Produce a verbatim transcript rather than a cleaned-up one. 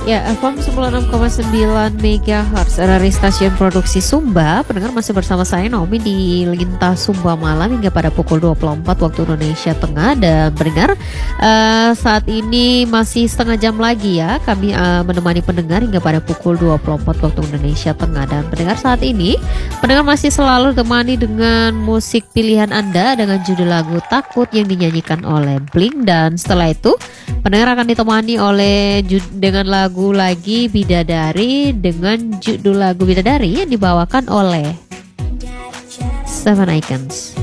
Ya, F M sembilan puluh enam koma sembilan MHz dari stasiun produksi Sumba. Pendengar masih bersama saya Naomi di Lintas Sumba Malam hingga pada pukul dua puluh empat waktu Indonesia Tengah. Dan pendengar, uh, saat ini masih setengah jam lagi ya kami uh, menemani pendengar hingga pada pukul dua puluh empat waktu Indonesia Tengah. Dan pendengar, saat ini pendengar masih selalu ditemani dengan musik pilihan Anda dengan judul lagu Takut yang dinyanyikan oleh Blink. Dan setelah itu pendengar akan ditemani oleh ju- dengan lagu lagu lagi Bidadari dengan judul lagu Bidadari yang dibawakan oleh Seven Icons.